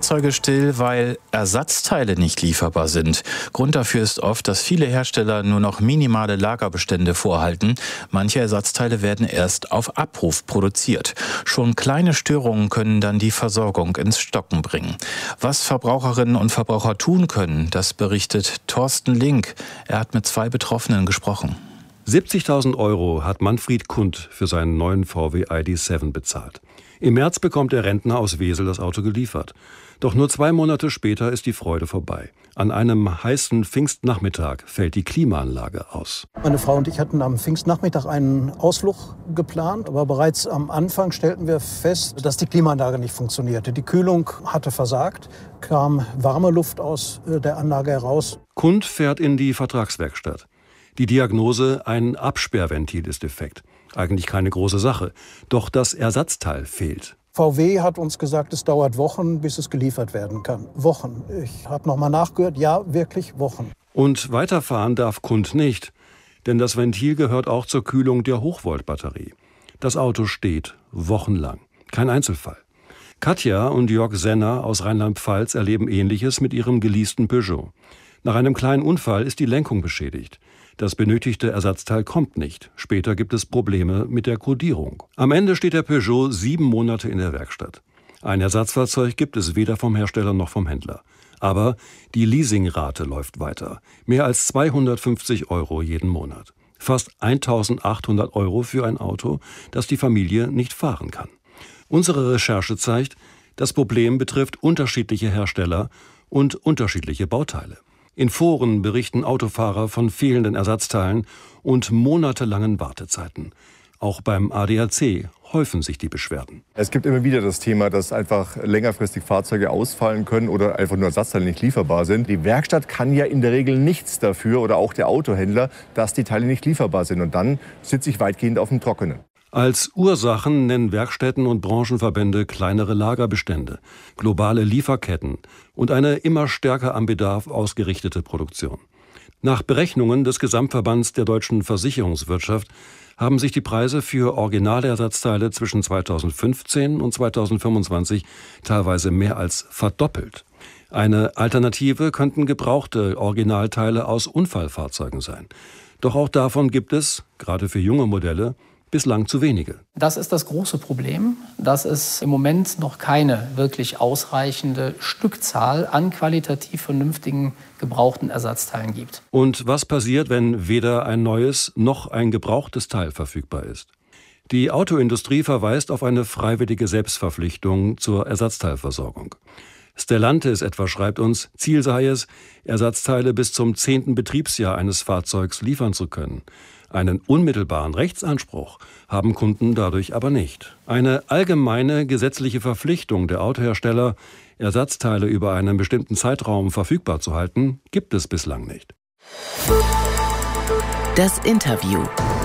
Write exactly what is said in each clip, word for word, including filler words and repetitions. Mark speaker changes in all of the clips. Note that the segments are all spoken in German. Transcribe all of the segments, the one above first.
Speaker 1: Fahrzeuge still, weil Ersatzteile nicht lieferbar sind. Grund dafür ist oft, dass viele Hersteller nur noch minimale Lagerbestände vorhalten. Manche Ersatzteile werden erst auf Abruf produziert. Schon kleine Störungen können dann die Versorgung ins Stocken bringen. Was Verbraucherinnen und Verbraucher tun können, das berichtet Thorsten Link. Er hat mit zwei Betroffenen gesprochen.
Speaker 2: siebzigtausend Euro hat Manfred Kund für seinen neuen V W I D sieben bezahlt. Im März bekommt der Rentner aus Wesel das Auto geliefert. Doch nur zwei Monate später ist die Freude vorbei. An einem heißen Pfingstnachmittag fällt die Klimaanlage aus.
Speaker 3: Meine Frau und ich hatten am Pfingstnachmittag einen Ausflug geplant, aber bereits am Anfang stellten wir fest, dass die Klimaanlage nicht funktionierte. Die Kühlung hatte versagt, kam warme Luft aus der Anlage heraus.
Speaker 2: Kund fährt in die Vertragswerkstatt. Die Diagnose: ein Absperrventil ist defekt. Eigentlich keine große Sache. Doch das Ersatzteil fehlt.
Speaker 3: V W hat uns gesagt, es dauert Wochen, bis es geliefert werden kann. Wochen. Ich habe noch mal nachgehört. Ja, wirklich Wochen.
Speaker 2: Und weiterfahren darf Kund nicht. Denn das Ventil gehört auch zur Kühlung der Hochvoltbatterie. Das Auto steht wochenlang. Kein Einzelfall. Katja und Jörg Senner aus Rheinland-Pfalz erleben Ähnliches mit ihrem geleasten Peugeot. Nach einem kleinen Unfall ist die Lenkung beschädigt. Das benötigte Ersatzteil kommt nicht. Später gibt es Probleme mit der Kodierung. Am Ende steht der Peugeot sieben Monate in der Werkstatt. Ein Ersatzfahrzeug gibt es weder vom Hersteller noch vom Händler. Aber die Leasingrate läuft weiter. Mehr als zweihundertfünfzig Euro jeden Monat. Fast eintausendachthundert Euro für ein Auto, das die Familie nicht fahren kann. Unsere Recherche zeigt, das Problem betrifft unterschiedliche Hersteller und unterschiedliche Bauteile. In Foren berichten Autofahrer von fehlenden Ersatzteilen und monatelangen Wartezeiten. Auch beim A D A C häufen sich die Beschwerden.
Speaker 4: Es gibt immer wieder das Thema, dass einfach längerfristig Fahrzeuge ausfallen können oder einfach nur Ersatzteile nicht lieferbar sind. Die Werkstatt kann ja in der Regel nichts dafür oder auch der Autohändler, dass die Teile nicht lieferbar sind. Und dann sitze ich weitgehend auf dem Trockenen.
Speaker 2: Als Ursachen nennen Werkstätten und Branchenverbände kleinere Lagerbestände, globale Lieferketten und eine immer stärker am Bedarf ausgerichtete Produktion. Nach Berechnungen des Gesamtverbands der deutschen Versicherungswirtschaft haben sich die Preise für Originalersatzteile zwischen zweitausendfünfzehn und zweitausendfünfundzwanzig teilweise mehr als verdoppelt. Eine Alternative könnten gebrauchte Originalteile aus Unfallfahrzeugen sein. Doch auch davon gibt es, gerade für junge Modelle, bislang zu wenige.
Speaker 5: Das ist das große Problem, dass es im Moment noch keine wirklich ausreichende Stückzahl an qualitativ vernünftigen gebrauchten Ersatzteilen gibt.
Speaker 2: Und was passiert, wenn weder ein neues noch ein gebrauchtes Teil verfügbar ist? Die Autoindustrie verweist auf eine freiwillige Selbstverpflichtung zur Ersatzteilversorgung. Stellantis etwa schreibt uns, Ziel sei es, Ersatzteile bis zum zehnten Betriebsjahr eines Fahrzeugs liefern zu können. Einen unmittelbaren Rechtsanspruch haben Kunden dadurch aber nicht. Eine allgemeine gesetzliche Verpflichtung der Autohersteller, Ersatzteile über einen bestimmten Zeitraum verfügbar zu halten, gibt es bislang nicht.
Speaker 6: Das Interview.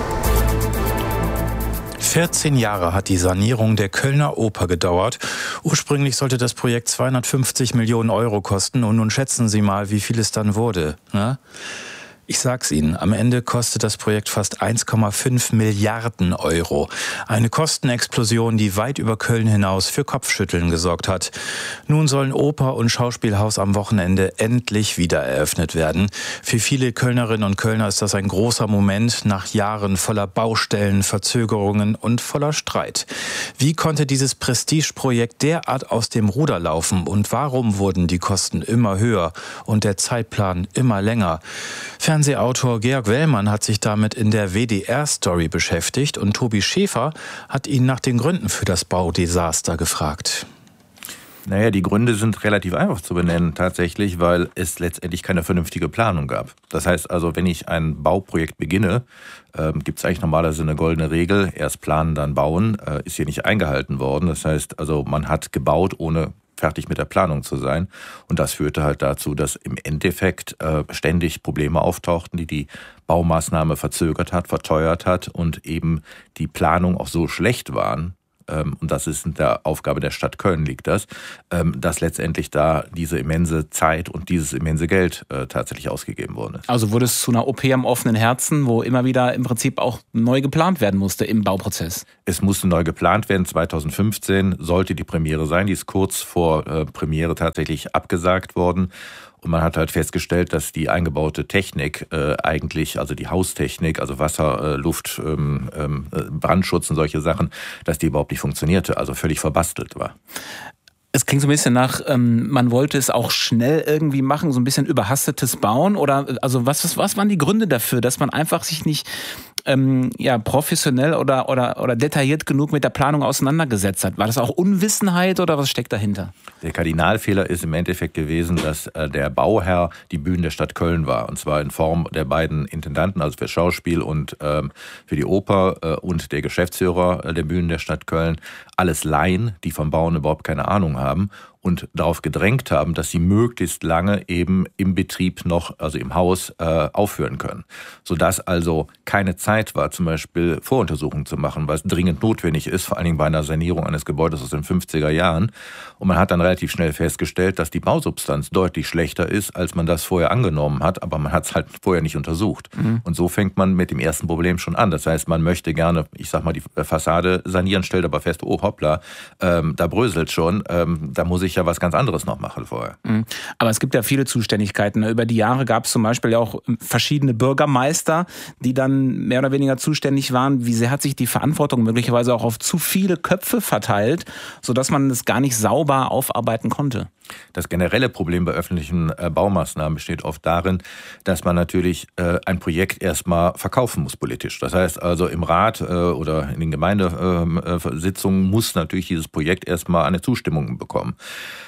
Speaker 1: vierzehn Jahre hat die Sanierung der Kölner Oper gedauert. Ursprünglich sollte das Projekt zweihundertfünfzig Millionen Euro kosten und nun schätzen Sie mal, wie viel es dann wurde, ne? Ich sag's Ihnen, am Ende kostet das Projekt fast eins Komma fünf Milliarden Euro. Eine Kostenexplosion, die weit über Köln hinaus für Kopfschütteln gesorgt hat. Nun sollen Oper und Schauspielhaus am Wochenende endlich wieder eröffnet werden. Für viele Kölnerinnen und Kölner ist das ein großer Moment nach Jahren voller Baustellen, Verzögerungen und voller Streit. Wie konnte dieses Prestigeprojekt derart aus dem Ruder laufen und warum wurden die Kosten immer höher und der Zeitplan immer länger? Fernsehautor Georg Wellmann hat sich damit in der W D R-Story beschäftigt und Tobi Schäfer hat ihn nach den Gründen für das Baudesaster gefragt.
Speaker 7: Naja, die Gründe sind relativ einfach zu benennen tatsächlich, weil es letztendlich keine vernünftige Planung gab. Das heißt also, wenn ich ein Bauprojekt beginne, äh, gibt es eigentlich normalerweise eine goldene Regel, erst planen, dann bauen, äh, ist hier nicht eingehalten worden. Das heißt also, man hat gebaut, ohne fertig mit der Planung zu sein. Und das führte halt dazu, dass im Endeffekt äh, ständig Probleme auftauchten, die die Baumaßnahme verzögert hat, verteuert hat und eben die Planung auch so schlecht waren, ähm, und das ist in der Aufgabe der Stadt Köln liegt das, ähm, dass letztendlich da diese immense Zeit und dieses immense Geld äh, tatsächlich ausgegeben worden ist.
Speaker 6: Also wurde es zu einer O P am offenen Herzen, wo immer wieder im Prinzip auch neu geplant werden musste im Bauprozess?
Speaker 7: Es musste neu geplant werden. zweitausendfünfzehn sollte die Premiere sein. Die ist kurz vor äh, Premiere tatsächlich abgesagt worden. Und man hat halt festgestellt, dass die eingebaute Technik äh, eigentlich, also die Haustechnik, also Wasser, äh, Luft, ähm, ähm, Brandschutz und solche Sachen, dass die überhaupt nicht funktionierte, also völlig verbastelt war.
Speaker 6: Es klingt so ein bisschen nach, ähm, man wollte es auch schnell irgendwie machen, so ein bisschen überhastetes Bauen. Oder also was, was, was waren die Gründe dafür, dass man einfach sich nicht ähm, ja, professionell oder, oder, oder detailliert genug mit der Planung auseinandergesetzt hat? War das auch Unwissenheit oder was steckt dahinter?
Speaker 7: Der Kardinalfehler ist im Endeffekt gewesen, dass äh, der Bauherr die Bühne der Stadt Köln war. Und zwar in Form der beiden Intendanten, also für Schauspiel und ähm, für die Oper äh, und der Geschäftsführer äh, der Bühnen der Stadt Köln. Alles Laien, die vom Bauen überhaupt keine Ahnung haben. Und darauf gedrängt haben, dass sie möglichst lange eben im Betrieb noch, also im Haus, äh, aufführen können. Sodass also keine Zeit war, zum Beispiel Voruntersuchungen zu machen, was dringend notwendig ist, vor allen Dingen bei einer Sanierung eines Gebäudes aus den fünfziger Jahren. Und man hat dann relativ schnell festgestellt, dass die Bausubstanz deutlich schlechter ist, als man das vorher angenommen hat, aber man hat es halt vorher nicht untersucht. Mhm. Und so fängt man mit dem ersten Problem schon an. Das heißt, man möchte gerne, ich sag mal, die Fassade sanieren, stellt aber fest, oh hoppla, ähm, da bröselt schon, ähm, da muss ich ja was ganz anderes noch machen vorher.
Speaker 6: Aber es gibt ja viele Zuständigkeiten. Über die Jahre gab es zum Beispiel ja auch verschiedene Bürgermeister, die dann mehr oder weniger zuständig waren. Wie sehr hat sich die Verantwortung möglicherweise auch auf zu viele Köpfe verteilt, sodass man es gar nicht sauber aufarbeiten konnte?
Speaker 7: Das generelle Problem bei öffentlichen Baumaßnahmen besteht oft darin, dass man natürlich ein Projekt erstmal verkaufen muss politisch. Das heißt also im Rat oder in den Gemeindesitzungen muss natürlich dieses Projekt erstmal eine Zustimmung bekommen.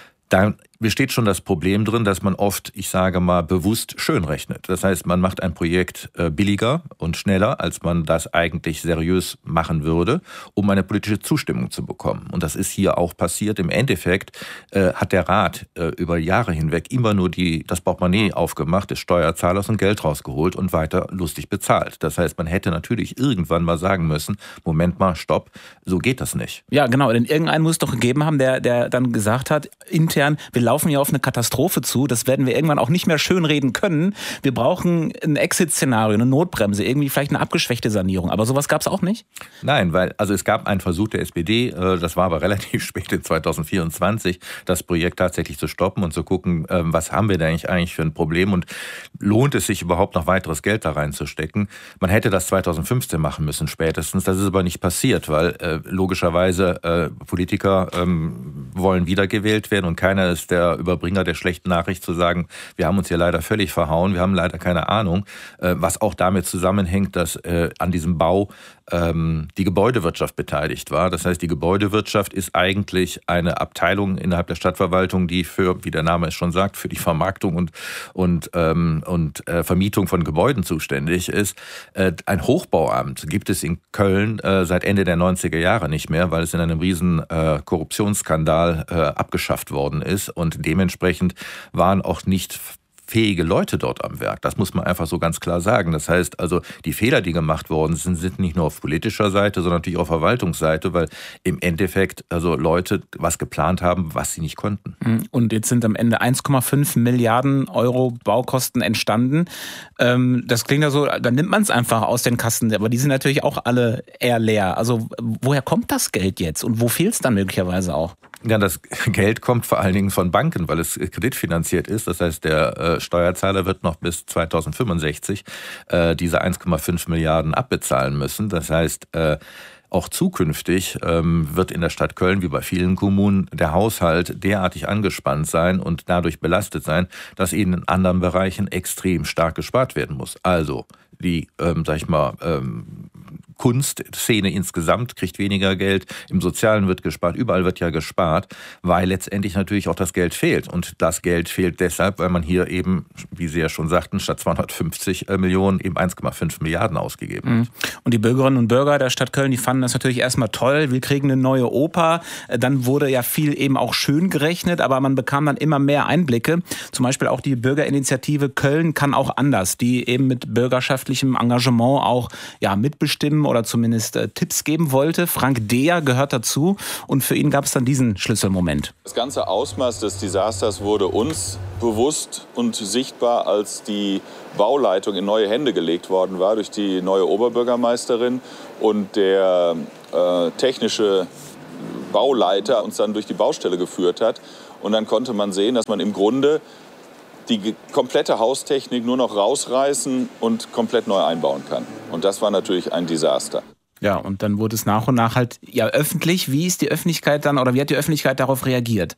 Speaker 7: Da besteht schon das Problem drin, dass man oft, ich sage mal, bewusst schön rechnet. Das heißt, man macht ein Projekt billiger und schneller, als man das eigentlich seriös machen würde, um eine politische Zustimmung zu bekommen. Und das ist hier auch passiert. Im Endeffekt äh, hat der Rat äh, über Jahre hinweg immer nur die, das Portemonnaie aufgemacht des Steuerzahlers und Geld rausgeholt und weiter lustig bezahlt. Das heißt, man hätte natürlich irgendwann mal sagen müssen, Moment mal, stopp, so geht das nicht.
Speaker 6: Ja, genau, denn irgendeinen muss es doch gegeben haben, der, der dann gesagt hat, intern, wir laufen ja auf eine Katastrophe zu, das werden wir irgendwann auch nicht mehr schönreden können. Wir brauchen ein Exit-Szenario, eine Notbremse, irgendwie vielleicht eine abgeschwächte Sanierung. Aber sowas gab es auch nicht?
Speaker 7: Nein, weil also es gab einen Versuch der S P D, das war aber relativ spät in zweitausendvierundzwanzig, das Projekt tatsächlich zu stoppen und zu gucken, was haben wir da eigentlich, eigentlich für ein Problem und lohnt es sich überhaupt noch weiteres Geld da reinzustecken. Man hätte das zweitausendfünfzehn machen müssen spätestens, das ist aber nicht passiert, weil äh, logischerweise äh, Politiker ähm, wollen wiedergewählt werden und keiner ist der Überbringer der schlechten Nachricht zu sagen, wir haben uns hier leider völlig verhauen, wir haben leider keine Ahnung, äh, was auch damit zusammenhängt, dass äh, an diesem Bau ähm, die Gebäudewirtschaft beteiligt war. Das heißt, die Gebäudewirtschaft ist eigentlich eine Abteilung innerhalb der Stadtverwaltung, die für, wie der Name es schon sagt, für die Vermarktung und, und, ähm, und äh, Vermietung von Gebäuden zuständig ist. Äh, ein Hochbauamt gibt es in Köln äh, seit Ende der neunziger Jahre nicht mehr, weil es in einem riesen äh, Korruptionsskandal äh, abgeschafft worden ist und dementsprechend waren auch nicht fähige Leute dort am Werk. Das muss man einfach so ganz klar sagen. Das heißt also, die Fehler, die gemacht worden sind, sind nicht nur auf politischer Seite, sondern natürlich auf Verwaltungsseite, weil im Endeffekt also Leute was geplant haben, was sie nicht konnten.
Speaker 6: Und jetzt sind am Ende eins Komma fünf Milliarden Euro Baukosten entstanden. Das klingt ja so, dann nimmt man es einfach aus den Kassen, aber die sind natürlich auch alle eher leer. Also woher kommt das Geld jetzt und wo fehlt es dann möglicherweise auch?
Speaker 7: Ja, das Geld kommt vor allen Dingen von Banken, weil es kreditfinanziert ist. Das heißt, der äh, Steuerzahler wird noch bis zweitausendfünfundsechzig äh, diese eins Komma fünf Milliarden abbezahlen müssen. Das heißt, äh, auch zukünftig ähm, wird in der Stadt Köln, wie bei vielen Kommunen, der Haushalt derartig angespannt sein und dadurch belastet sein, dass ihnen in anderen Bereichen extrem stark gespart werden muss. Also die, ähm, sag ich mal, ähm, Kunstszene insgesamt kriegt weniger Geld, im Sozialen wird gespart, überall wird ja gespart, weil letztendlich natürlich auch das Geld fehlt. Und das Geld fehlt deshalb, weil man hier eben, wie Sie ja schon sagten, statt zweihundertfünfzig Millionen eben eins Komma fünf Milliarden ausgegeben hat.
Speaker 6: Und die Bürgerinnen und Bürger der Stadt Köln, die fanden das natürlich erstmal toll, wir kriegen eine neue Oper. Dann wurde ja viel eben auch schön gerechnet, aber man bekam dann immer mehr Einblicke. Zum Beispiel auch die Bürgerinitiative Köln kann auch anders, die eben mit bürgerschaftlichem Engagement auch ja, mitbestimmen oder zumindest äh, Tipps geben wollte. Frank Deher gehört dazu und für ihn gab es dann diesen Schlüsselmoment.
Speaker 8: Das ganze Ausmaß des Desasters wurde uns bewusst und sichtbar, als die Bauleitung in neue Hände gelegt worden war durch die neue Oberbürgermeisterin und der äh, technische Bauleiter uns dann durch die Baustelle geführt hat. Und dann konnte man sehen, dass man im Grunde die komplette Haustechnik nur noch rausreißen und komplett neu einbauen kann. Und das war natürlich ein Desaster.
Speaker 6: Ja, und dann wurde es nach und nach halt ja öffentlich. Wie ist die Öffentlichkeit dann oder wie hat die Öffentlichkeit darauf reagiert?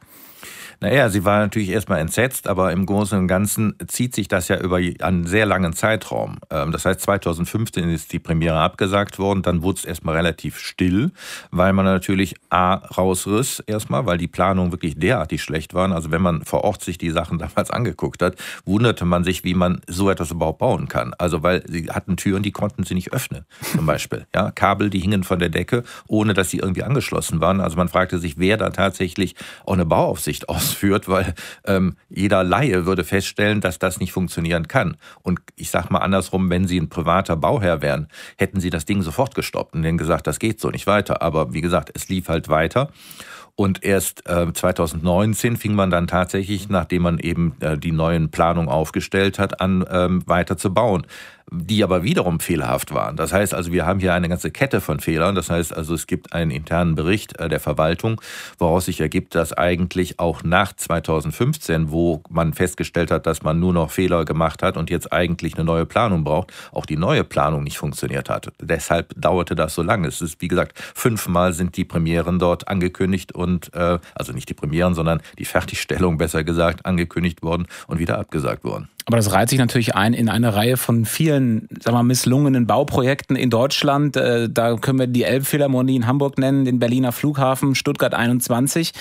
Speaker 7: Naja, sie war natürlich erstmal entsetzt, aber im Großen und Ganzen zieht sich das ja über einen sehr langen Zeitraum. Das heißt, zweitausendfünfzehn ist die Premiere abgesagt worden, dann wurde es erstmal relativ still, weil man natürlich A, rausriss erstmal, weil die Planungen wirklich derartig schlecht waren. Also wenn man vor Ort sich die Sachen damals angeguckt hat, wunderte man sich, wie man so etwas überhaupt bauen kann. Also weil sie hatten Türen, die konnten sie nicht öffnen, zum Beispiel. Ja, Kabel, die hingen von der Decke, ohne dass sie irgendwie angeschlossen waren. Also man fragte sich, wer da tatsächlich auch eine Bauaufsicht aus führt, weil ähm, jeder Laie würde feststellen, dass das nicht funktionieren kann. Und ich sage mal andersrum, wenn Sie ein privater Bauherr wären, hätten Sie das Ding sofort gestoppt und denen gesagt, das geht so nicht weiter. Aber wie gesagt, es lief halt weiter. Und erst äh, zweitausendneunzehn fing man dann tatsächlich, nachdem man eben äh, die neuen Planungen aufgestellt hat, an ähm, weiter zu bauen, die aber wiederum fehlerhaft waren. Das heißt also, wir haben hier eine ganze Kette von Fehlern. Das heißt also, es gibt einen internen Bericht äh, der Verwaltung, woraus sich ergibt, dass eigentlich auch nach zweitausendfünfzehn, wo man festgestellt hat, dass man nur noch Fehler gemacht hat und jetzt eigentlich eine neue Planung braucht, auch die neue Planung nicht funktioniert hat. Deshalb dauerte das so lange. Es ist, wie gesagt, fünfmal sind die Premieren dort angekündigt und, äh, also nicht die Premieren, sondern die Fertigstellung, besser gesagt, angekündigt worden und wieder abgesagt worden.
Speaker 6: Aber das reiht sich natürlich ein in eine Reihe von vielen, sagen wir mal, misslungenen Bauprojekten in Deutschland. Da können wir die Elbphilharmonie in Hamburg nennen, den Berliner Flughafen, Stuttgart einundzwanzig.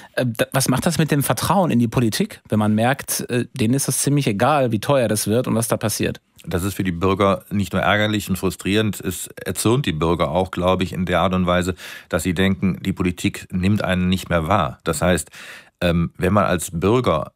Speaker 6: Was macht das mit dem Vertrauen in die Politik, wenn man merkt, denen ist das ziemlich egal, wie teuer das wird und was da passiert?
Speaker 7: Das ist für die Bürger nicht nur ärgerlich und frustrierend, es erzürnt die Bürger auch, glaube ich, in der Art und Weise, dass sie denken, die Politik nimmt einen nicht mehr wahr. Das heißt, wenn man als Bürger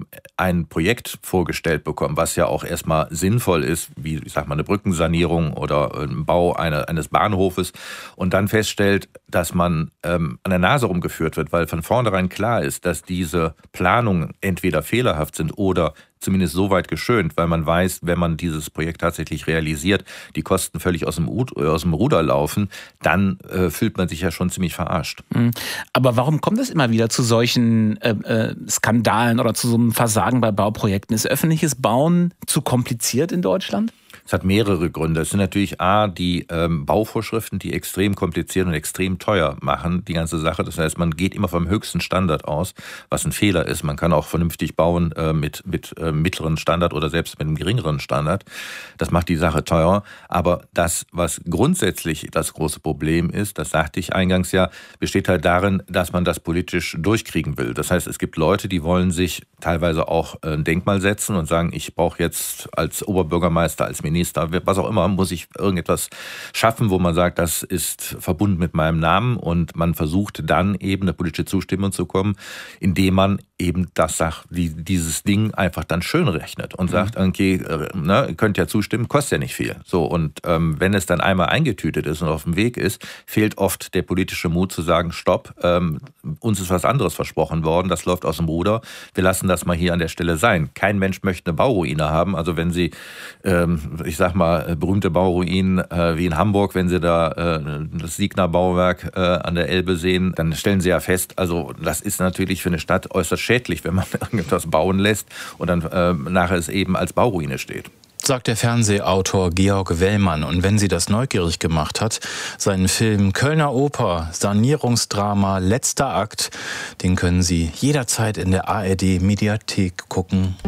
Speaker 7: ein Projekt vorgestellt bekommt, was ja auch erstmal sinnvoll ist, wie ich sag mal eine Brückensanierung oder ein Bau eines Bahnhofes, und dann feststellt, dass man an der Nase rumgeführt wird, weil von vornherein klar ist, dass diese Planungen entweder fehlerhaft sind oder zumindest so weit geschönt, weil man weiß, wenn man dieses Projekt tatsächlich realisiert, die Kosten völlig aus dem, aus dem Ruder laufen, dann äh, fühlt man sich ja schon ziemlich verarscht.
Speaker 6: Aber warum kommt es immer wieder zu solchen äh, äh, Skandalen oder zu so einem Versagen bei Bauprojekten? Ist öffentliches Bauen zu kompliziert in Deutschland?
Speaker 7: Es hat mehrere Gründe. Es sind natürlich A, die ähm, Bauvorschriften, die extrem kompliziert und extrem teuer machen, die ganze Sache. Das heißt, man geht immer vom höchsten Standard aus, was ein Fehler ist. Man kann auch vernünftig bauen äh, mit, mit äh, mittleren Standard oder selbst mit einem geringeren Standard. Das macht die Sache teuer. Aber das, was grundsätzlich das große Problem ist, das sagte ich eingangs ja, besteht halt darin, dass man das politisch durchkriegen will. Das heißt, es gibt Leute, die wollen sich teilweise auch ein Denkmal setzen und sagen, ich brauche jetzt als Oberbürgermeister, als Minister, was auch immer, muss ich irgendetwas schaffen, wo man sagt, das ist verbunden mit meinem Namen, und man versucht dann eben eine politische Zustimmung zu bekommen, indem man eben das sagt, die, dieses Ding einfach dann schön rechnet und sagt, okay, ne, ihr könnt ja zustimmen, kostet ja nicht viel. So, und ähm, wenn es dann einmal eingetütet ist und auf dem Weg ist, fehlt oft der politische Mut zu sagen, stopp, ähm, uns ist was anderes versprochen worden, das läuft aus dem Ruder, wir lassen das mal hier an der Stelle sein. Kein Mensch möchte eine Bauruine haben, also wenn Sie, ähm, ich sag mal, berühmte Bauruinen äh, wie in Hamburg, wenn Sie da äh, das Siegner Bauwerk äh, an der Elbe sehen, dann stellen Sie ja fest, also das ist natürlich für eine Stadt äußerst schädlich, wenn man irgendetwas bauen lässt und dann äh, nachher es eben als Bauruine steht.
Speaker 1: Sagt der Fernsehautor Georg Wellmann. Und wenn Sie das neugierig gemacht hat, seinen Film Kölner Oper, Sanierungsdrama, letzter Akt, den können Sie jederzeit in der A R D-Mediathek gucken.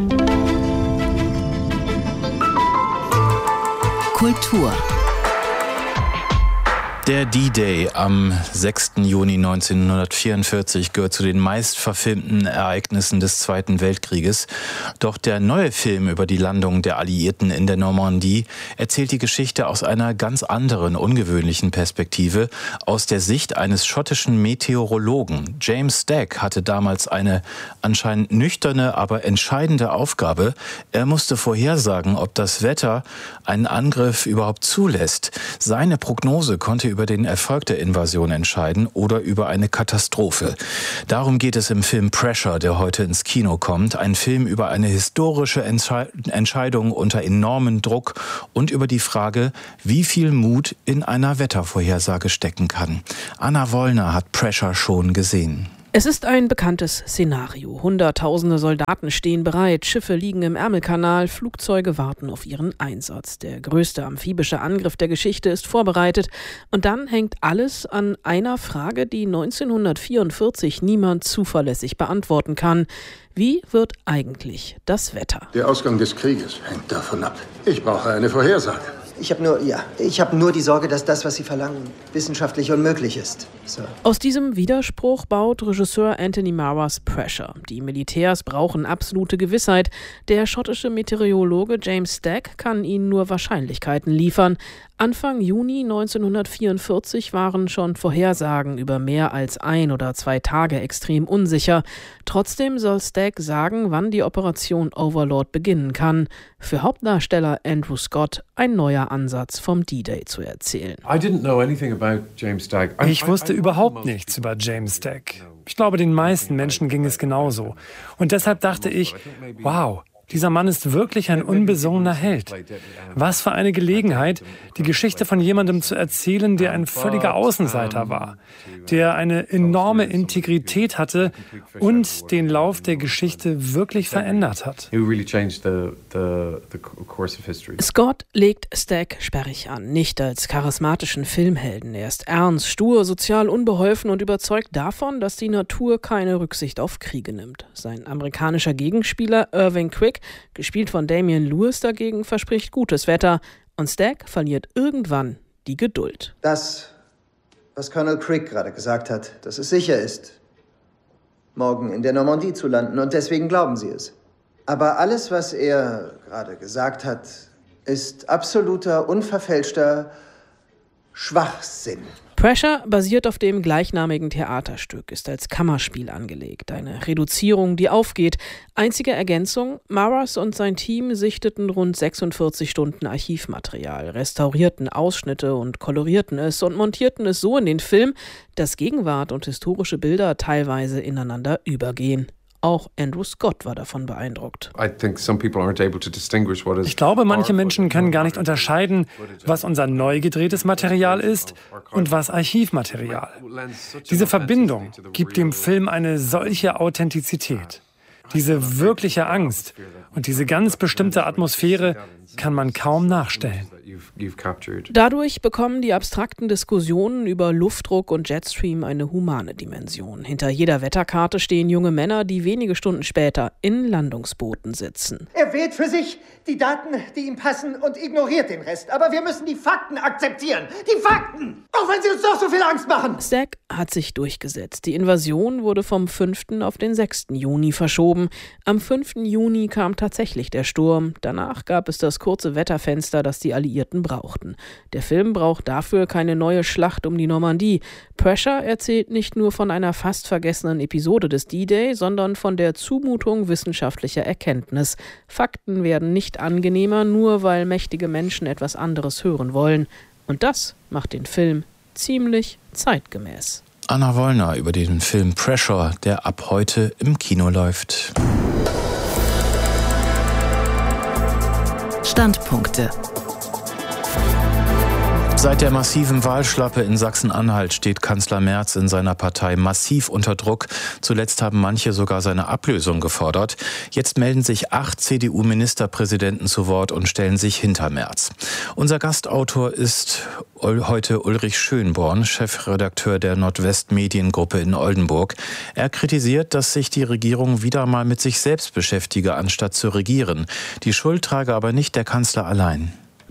Speaker 9: Kultur.
Speaker 1: Der D-Day am sechsten Juni neunzehnhundertvierundvierzig gehört zu den meistverfilmten Ereignissen des Zweiten Weltkrieges. Doch der neue Film über die Landung der Alliierten in der Normandie erzählt die Geschichte aus einer ganz anderen, ungewöhnlichen Perspektive, aus der Sicht eines schottischen Meteorologen. James Stack hatte damals eine anscheinend nüchterne, aber entscheidende Aufgabe. Er musste vorhersagen, ob das Wetter einen Angriff überhaupt zulässt. Seine Prognose konnte über den Erfolg der Invasion entscheiden oder über eine Katastrophe. Darum geht es im Film Pressure, der heute ins Kino kommt. Ein Film über eine historische Entsche- Entscheidung unter enormem Druck und über die Frage, wie viel Mut in einer Wettervorhersage stecken kann. Anna Wollner hat Pressure schon gesehen.
Speaker 9: Es ist ein bekanntes Szenario. Hunderttausende Soldaten stehen bereit, Schiffe liegen im Ärmelkanal, Flugzeuge warten auf ihren Einsatz. Der größte amphibische Angriff der Geschichte ist vorbereitet. Und dann hängt alles an einer Frage, die neunzehnhundertvierundvierzig niemand zuverlässig beantworten kann. Wie wird eigentlich das Wetter?
Speaker 10: Der Ausgang des Krieges hängt davon ab. Ich brauche eine Vorhersage.
Speaker 11: Ich habe nur, ja, ich habe nur die Sorge, dass das, was Sie verlangen, wissenschaftlich unmöglich ist. So.
Speaker 9: Aus diesem Widerspruch baut Regisseur Anthony Marras Pressure. Die Militärs brauchen absolute Gewissheit. Der schottische Meteorologe James Stack kann ihnen nur Wahrscheinlichkeiten liefern. Anfang Juni neunzehnhundertvierundvierzig waren schon Vorhersagen über mehr als ein oder zwei Tage extrem unsicher. Trotzdem soll Stack sagen, wann die Operation Overlord beginnen kann. Für Hauptdarsteller Andrew Scott ein neuer Ansatz vom D-Day zu erzählen.
Speaker 12: Ich wusste überhaupt nichts über James Stack. Ich glaube, den meisten Menschen ging es genauso. Und deshalb dachte ich, wow, dieser Mann ist wirklich ein unbesungener Held. Was für eine Gelegenheit, die Geschichte von jemandem zu erzählen, der ein völliger Außenseiter war, der eine enorme Integrität hatte und den Lauf der Geschichte wirklich verändert hat.
Speaker 9: Scott legt Stack sperrig an, nicht als charismatischen Filmhelden. Er ist ernst, stur, sozial unbeholfen und überzeugt davon, dass die Natur keine Rücksicht auf Kriege nimmt. Sein amerikanischer Gegenspieler Irving Quick, gespielt von Damian Lewis, dagegen verspricht gutes Wetter und Stack verliert irgendwann die Geduld.
Speaker 11: Das, was Colonel Crick gerade gesagt hat, dass es sicher ist, morgen in der Normandie zu landen und deswegen glauben sie es. Aber alles, was er gerade gesagt hat, ist absoluter, unverfälschter Schwachsinn.
Speaker 9: Pressure basiert auf dem gleichnamigen Theaterstück, ist als Kammerspiel angelegt. Eine Reduzierung, die aufgeht. Einzige Ergänzung, Marras und sein Team sichteten rund sechsundvierzig Stunden Archivmaterial, restaurierten Ausschnitte und kolorierten es und montierten es so in den Film, dass Gegenwart und historische Bilder teilweise ineinander übergehen. Auch Andrew Scott war davon beeindruckt.
Speaker 12: Ich glaube, manche Menschen können gar nicht unterscheiden, was unser neu gedrehtes Material ist und was Archivmaterial. Diese Verbindung gibt dem Film eine solche Authentizität. Diese wirkliche Angst und diese ganz bestimmte Atmosphäre kann man kaum nachstellen.
Speaker 9: Dadurch bekommen die abstrakten Diskussionen über Luftdruck und Jetstream eine humane Dimension. Hinter jeder Wetterkarte stehen junge Männer, die wenige Stunden später in Landungsbooten sitzen.
Speaker 11: Er wählt für sich die Daten, die ihm passen und ignoriert den Rest. Aber wir müssen die Fakten akzeptieren. Die Fakten! Auch wenn sie uns doch so viel Angst machen!
Speaker 9: Stack hat sich durchgesetzt. Die Invasion wurde vom fünften auf den sechsten Juni verschoben. Am fünften Juni kam tatsächlich der Sturm. Danach gab es das kurze Wetterfenster, das die Alliierten brauchten. Der Film braucht dafür keine neue Schlacht um die Normandie. Pressure erzählt nicht nur von einer fast vergessenen Episode des D-Day, sondern von der Zumutung wissenschaftlicher Erkenntnis. Fakten werden nicht angenehmer, nur weil mächtige Menschen etwas anderes hören wollen. Und das macht den Film ziemlich zeitgemäß.
Speaker 1: Anna Wollner über den Film Pressure, der ab heute im Kino läuft.
Speaker 13: Standpunkte.
Speaker 1: Seit der massiven Wahlschlappe in Sachsen-Anhalt steht Kanzler Merz in seiner Partei massiv unter Druck. Zuletzt haben manche sogar seine Ablösung gefordert. Jetzt melden sich acht C D U-Ministerpräsidenten zu Wort und stellen sich hinter Merz. Unser Gastautor ist heute Ulrich Schönborn, Chefredakteur der Nordwest-Mediengruppe in Oldenburg. Er kritisiert, dass sich die Regierung wieder mal mit sich selbst beschäftige, anstatt zu regieren. Die Schuld trage aber nicht der Kanzler allein.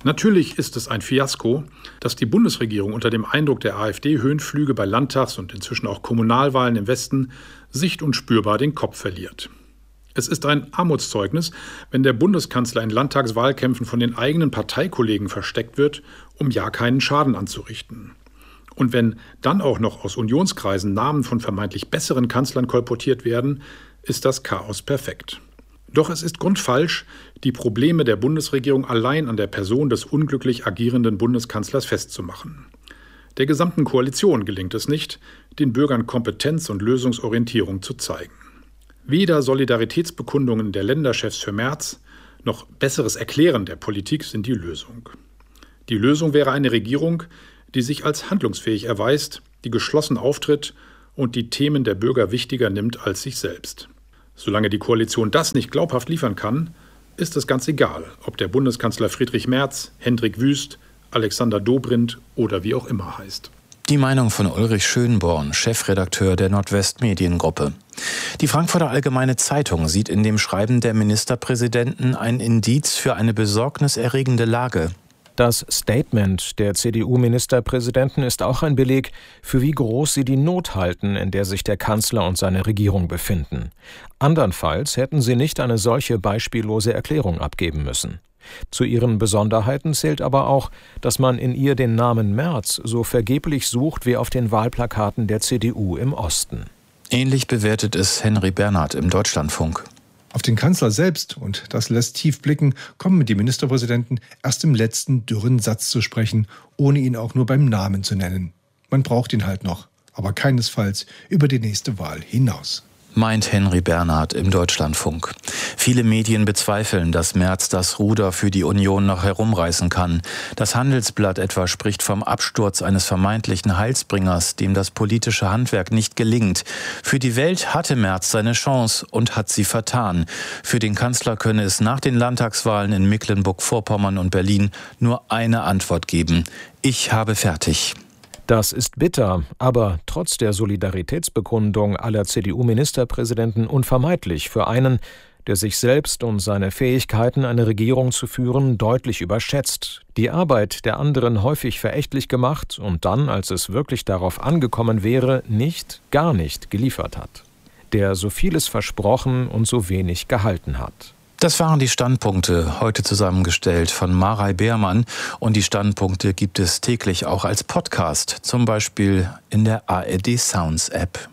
Speaker 13: Natürlich ist es ein Fiasko, dass die Bundesregierung unter dem Eindruck der AfD-Höhenflüge bei Landtags- und inzwischen auch Kommunalwahlen im Westen sicht- und spürbar den Kopf verliert. Es ist ein Armutszeugnis, wenn der Bundeskanzler in Landtagswahlkämpfen von den eigenen Parteikollegen versteckt wird, um ja keinen Schaden anzurichten. Und wenn dann auch noch aus Unionskreisen Namen von vermeintlich besseren Kanzlern kolportiert werden, ist das Chaos perfekt. Doch es ist grundfalsch, die Probleme der Bundesregierung allein an der Person des unglücklich agierenden Bundeskanzlers festzumachen. Der gesamten Koalition gelingt es nicht, den Bürgern Kompetenz und Lösungsorientierung zu zeigen. Weder Solidaritätsbekundungen der Länderchefs für März noch besseres Erklären der Politik sind die Lösung. Die Lösung wäre eine Regierung, die sich als handlungsfähig erweist, die geschlossen auftritt und die Themen der Bürger wichtiger nimmt als sich selbst. Solange die Koalition das nicht glaubhaft liefern kann, ist es ganz egal, ob der Bundeskanzler Friedrich Merz, Hendrik Wüst, Alexander Dobrindt oder wie auch immer heißt.
Speaker 1: Die Meinung von Ulrich Schönborn, Chefredakteur der Nordwest-Mediengruppe. Die Frankfurter Allgemeine Zeitung sieht in dem Schreiben der Ministerpräsidenten ein Indiz für eine besorgniserregende Lage.
Speaker 14: Das Statement der C D U-Ministerpräsidenten ist auch ein Beleg, für wie groß sie die Not halten, in der sich der Kanzler und seine Regierung befinden. Andernfalls hätten sie nicht eine solche beispiellose Erklärung abgeben müssen. Zu ihren Besonderheiten zählt aber auch, dass man in ihr den Namen Merz so vergeblich sucht wie auf den Wahlplakaten der C D U im Osten.
Speaker 1: Ähnlich bewertet es Henry Bernhard im Deutschlandfunk.
Speaker 15: Auf den Kanzler selbst, und das lässt tief blicken, kommen die Ministerpräsidenten erst im letzten dürren Satz zu sprechen, ohne ihn auch nur beim Namen zu nennen. Man braucht ihn halt noch, aber keinesfalls über die nächste Wahl hinaus.
Speaker 1: Meint Henry Bernhard im Deutschlandfunk. Viele Medien bezweifeln, dass Merz das Ruder für die Union noch herumreißen kann. Das Handelsblatt etwa spricht vom Absturz eines vermeintlichen Heilsbringers, dem das politische Handwerk nicht gelingt. Für die Welt hatte Merz seine Chance und hat sie vertan. Für den Kanzler könne es nach den Landtagswahlen in Mecklenburg-Vorpommern und Berlin nur eine Antwort geben: Ich habe fertig.
Speaker 14: Das ist bitter, aber trotz der Solidaritätsbekundung aller C D U-Ministerpräsidenten unvermeidlich für einen, der sich selbst und seine Fähigkeiten, eine Regierung zu führen, deutlich überschätzt, die Arbeit der anderen häufig verächtlich gemacht und dann, als es wirklich darauf angekommen wäre, nicht, gar nicht geliefert hat. Der so vieles versprochen und so wenig gehalten hat.
Speaker 1: Das waren die Standpunkte, heute zusammengestellt von Marei Beermann. Und die Standpunkte gibt es täglich auch als Podcast, zum Beispiel in der A R D Sounds App.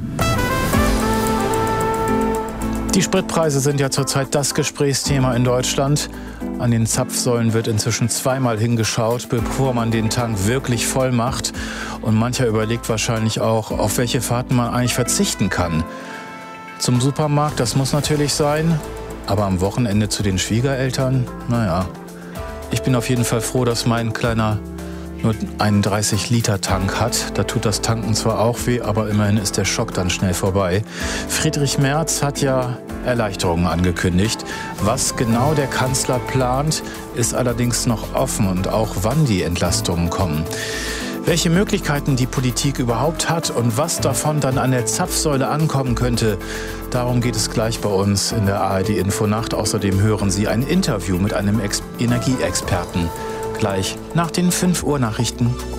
Speaker 1: Die Spritpreise sind ja zurzeit das Gesprächsthema in Deutschland. An den Zapfsäulen wird inzwischen zweimal hingeschaut, bevor man den Tank wirklich voll macht. Und mancher überlegt wahrscheinlich auch, auf welche Fahrten man eigentlich verzichten kann. Zum Supermarkt, das muss natürlich sein. Aber am Wochenende zu den Schwiegereltern? Naja, ich bin auf jeden Fall froh, dass mein Kleiner nur einen dreißig Liter Tank hat. Da tut das Tanken zwar auch weh, aber immerhin ist der Schock dann schnell vorbei. Friedrich Merz hat ja Erleichterungen angekündigt. Was genau der Kanzler plant, ist allerdings noch offen, und auch wann die Entlastungen kommen. Welche Möglichkeiten die Politik überhaupt hat und was davon dann an der Zapfsäule ankommen könnte, darum geht es gleich bei uns in der A R D Infonacht. Außerdem hören Sie ein Interview mit einem Ex- Energieexperten. Gleich nach den fünf Uhr Nachrichten.